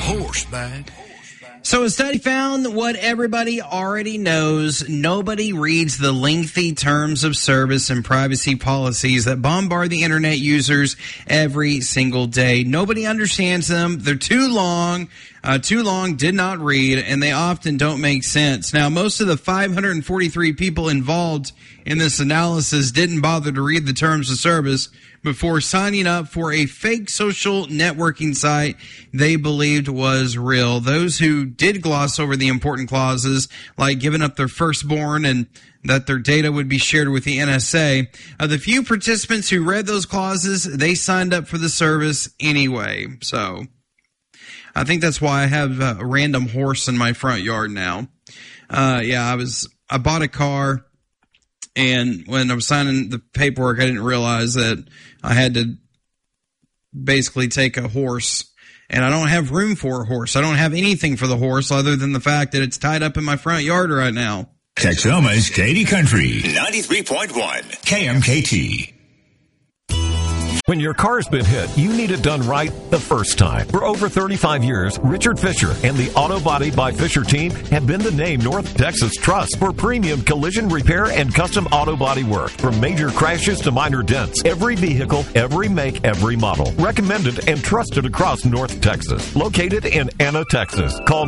Horseback. So a study found what everybody already knows. Nobody reads the lengthy terms of service and privacy policies that bombard the internet users every single day. Nobody understands them. They're too long, did not read, and they often don't make sense. Now, most of the 543 people involved in this analysis didn't bother to read the terms of service before signing up for a fake social networking site they believed was real. Those who did gloss over the important clauses, like giving up their firstborn and that their data would be shared with the NSA, the few participants who read those clauses, they signed up for the service anyway. So I think that's why I have a random horse in my front yard now. I bought a car. And when I was signing the paperwork, I didn't realize that I had to basically take a horse. And I don't have room for a horse. I don't have anything for the horse other than the fact that it's tied up in my front yard right now. Texoma's Katy Country 93.1 KMKT. When your car's been hit, you need it done right the first time. For over 35 years, Richard Fisher and the Auto Body by Fisher team have been the name North Texas trusts for premium collision repair and custom auto body work. From major crashes to minor dents, every vehicle, every make, every model. Recommended and trusted across North Texas. Located in Anna, Texas. Call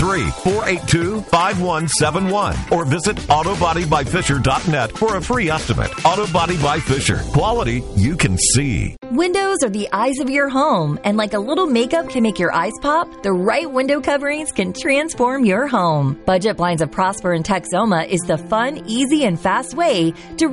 903-482-5171 or visit autobodybyfisher.net for a free estimate. Auto Body by Fisher. Quality you can see. Windows are the eyes of your home, and like a little makeup can make your eyes pop, the right window coverings can transform your home. Budget Blinds of Prosper in Texoma is the fun, easy, and fast way to